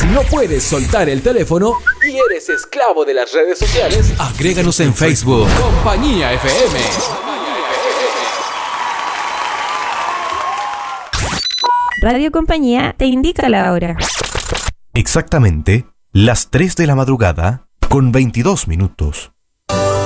no puedes soltar el teléfono y eres esclavo de las redes sociales, agréganos en Facebook. Compañía FM. Radio Compañía te indica la hora. Exactamente las 3 de la madrugada con 22 minutos.